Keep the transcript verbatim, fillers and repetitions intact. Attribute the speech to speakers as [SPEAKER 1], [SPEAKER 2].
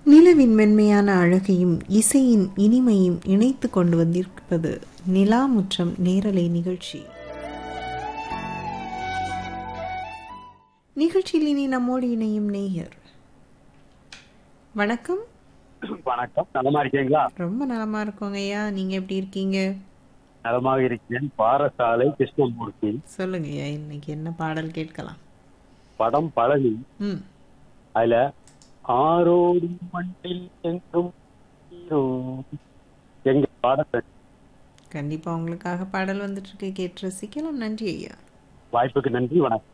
[SPEAKER 1] நிலவின் மென்மையான அழகையும் இசையின் இனிமையும் இணைத்து கொண்டு வந்திருப்பது நிலாமுற்றம் நேரலை நிகழ்ச்சி. நிகழ்ச்சியில் இனி நம்மோடு இணையும் நேயர். வணக்கம்.
[SPEAKER 2] வணக்கம், நலமா இருக்கீங்களா?
[SPEAKER 1] ரொம்ப நலமா இருக்கோங்க ஐயா, நீங்க எப்படி இருக்கீங்க?
[SPEAKER 2] நலமாக இருக்கிறேன். பாரசாலை கிருஷ்ணமூர்த்தி.
[SPEAKER 1] சொல்லுங்க ஐயா, இன்னைக்கு என்ன பாடல் கேட்கலாம்?
[SPEAKER 2] படம் பழனி.
[SPEAKER 1] ம்
[SPEAKER 2] அதுல ஆரோடும் மண்ணில் எங்கும் எங்க பாடல்.
[SPEAKER 1] கண்டிப்பா உங்களுக்காக பாடல் வந்துட்டு இருக்கு, கேட்டு ரசிக்கலாம். நன்றி ஐயா.
[SPEAKER 2] வாய்ப்புக்கு நன்றி, வணக்கம்.